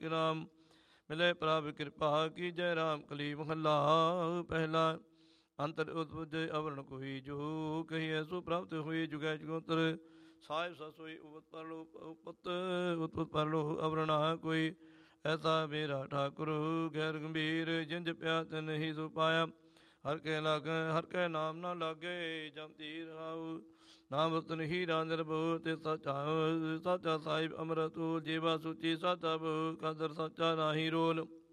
नानक नाम मिले प्रभ कृपा की जय राम कली महला पहला अंतर उद्भुज अवरण कोई जो कही सो प्राप्त हुई जुगै जुगोत्तर साहिब ससोई उपत परलो अवरणा कोई ऐसा मेरा ठाकुर गैर गंभीर जिंज प्यात नहीं सो पाया हर के लागे हर के नाम ना लागे जम तीर राऊ नाम रतन ही रांजर बहु ते साचा साहिब अमरतु जीवा सुची साचा बहु कदर साचा नाही रोल